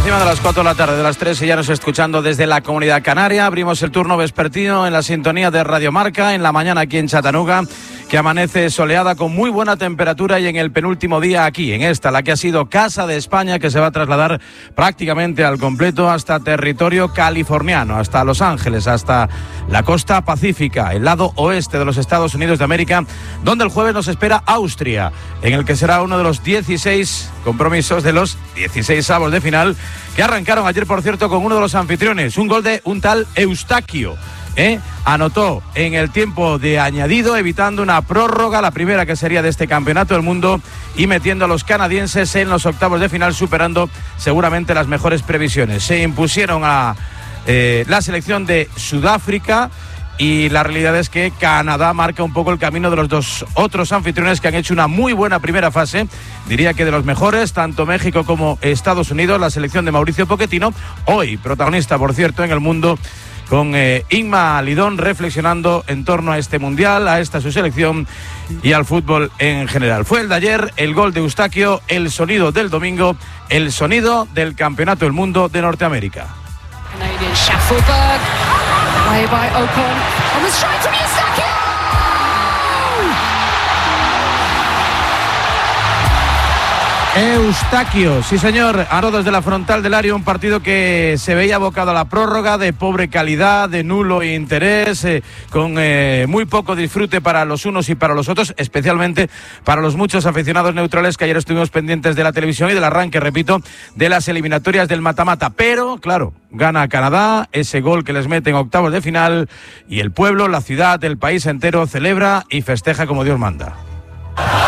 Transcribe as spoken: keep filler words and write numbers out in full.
encima de las cuatro de la tarde, de las tres, y ya nos escuchando desde la Comunidad Canaria. Abrimos el turno vespertino en la sintonía de Radio Marca, en la mañana aquí en Chattanooga, que amanece soleada con muy buena temperatura, y en el penúltimo día aquí, en esta, la que ha sido Casa de España, que se va a trasladar prácticamente al completo hasta territorio californiano, hasta Los Ángeles, hasta la costa pacífica, el lado oeste de los Estados Unidos de América, donde el jueves nos espera Austria, en el que será uno de los dieciséis compromisos de los dieciséis avos de final, que arrancaron ayer, por cierto, con uno de los anfitriones, un gol de un tal Eustaquio. ¿Eh? Anotó en el tiempo de añadido, evitando una prórroga, la primera que sería de este campeonato del mundo, y metiendo a los canadienses en los octavos de final, superando seguramente las mejores previsiones. Se impusieron a eh, la selección de Sudáfrica, y la realidad es que Canadá marca un poco el camino de los dos otros anfitriones, que han hecho una muy buena primera fase, diría que de los mejores, tanto México como Estados Unidos. La selección de Mauricio Pochettino, hoy protagonista, por cierto, en el mundo, con eh, Inma Lidón, reflexionando en torno a este mundial, a esta su selección y al fútbol en general. Fue el de ayer, el gol de Eustaquio, el sonido del domingo, el sonido del Campeonato del Mundo de Norteamérica. Canadian Schaffelberg, away by Ocon, on the strike from Eustaquio! Eustaquio, sí señor, ahora desde la frontal del área, un partido que se veía abocado a la prórroga, de pobre calidad, de nulo interés, eh, con eh, muy poco disfrute para los unos y para los otros, especialmente para los muchos aficionados neutrales que ayer estuvimos pendientes de la televisión y del arranque, repito, de las eliminatorias del mata-mata. Pero, claro, gana Canadá, ese gol que les mete en octavos de final, y el pueblo, la ciudad, el país entero celebra y festeja como Dios manda.